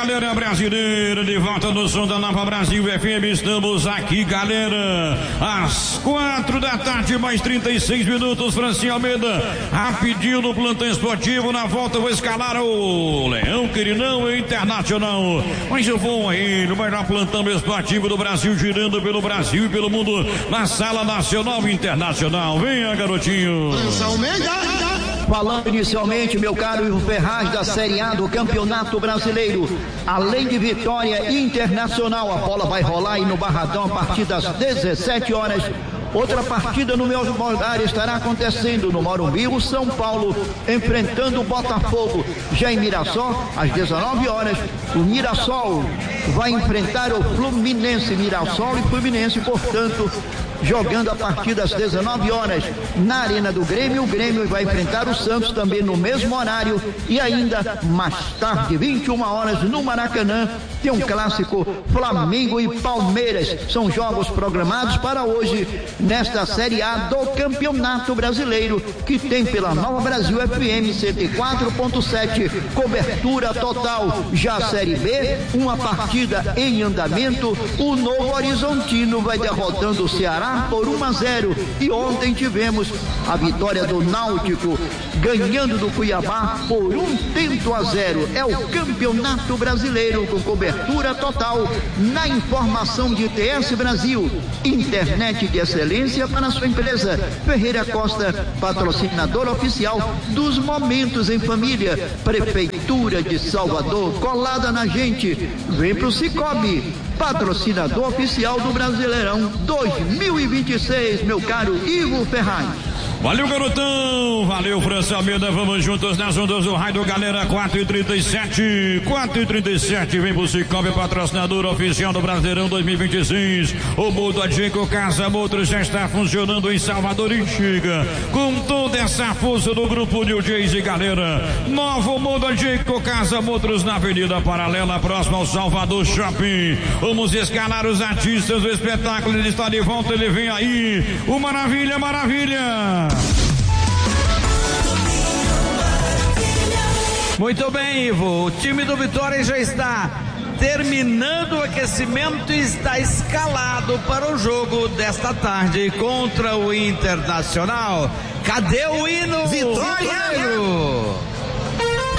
galera brasileira, de volta no som da Nova Brasil FM, estamos aqui, galera, às 4 da tarde, mais 36 minutos, Francinho Almeida, rapidinho no plantão esportivo, na volta eu vou escalar o Leão Quirinão Internacional, mas eu vou a ele, o melhor plantão esportivo do Brasil, girando pelo Brasil e pelo mundo, na Sala Nacional e Internacional, venha garotinho. Falando inicialmente, meu caro Ivo Ferraz, da Série A do Campeonato Brasileiro, além de vitória internacional, a bola vai rolar aí no Barradão a partir das 17 horas. Outra partida no meu horário estará acontecendo no Morumbi, o São Paulo enfrentando o Botafogo. Já em Mirassol, às 19 horas, o Mirassol vai enfrentar o Fluminense. Mirassol e Fluminense, portanto, jogando a partir das 19 horas na Arena do Grêmio. O Grêmio vai enfrentar o Santos também no mesmo horário. E ainda mais tarde, 21 horas, no Maracanã, tem um clássico, Flamengo e Palmeiras. São jogos programados para hoje nesta Série A do Campeonato Brasileiro, que tem pela Nova Brasil FM 104.7, cobertura total. Já a Série B, uma partida em andamento, o Novo Horizontino vai derrotando o Ceará por 1-0, e ontem tivemos a vitória do Náutico ganhando do Cuiabá por 1-0. É o Campeonato Brasileiro com cobertura total na informação de TS Brasil, internet de excelência para a sua empresa. Ferreira Costa, patrocinador oficial dos Momentos em Família. Prefeitura de Salvador, colada na gente. Vem pro Cicobi, patrocinador oficial do Brasileirão 2026, meu caro Ivo Ferraz. Valeu, garotão, valeu, França Almeida, vamos juntos nas ondas do rádio, galera. 4h37, vem pro Cicobi, patrocinador oficial do Brasileirão 2026. O Mundo Adjeco Casa Motors já está funcionando em Salvador e chega com toda essa força do grupo New Jays, galera. Novo Mundo Adjeco Casa Motors na Avenida Paralela, próximo ao Salvador Shopping. Vamos escalar os artistas do espetáculo, ele está de volta, ele vem aí, o Maravilha. Muito bem, Ivo, o time do Vitória já está terminando o aquecimento e está escalado para o jogo desta tarde contra o Internacional. Cadê o hino? Vitória!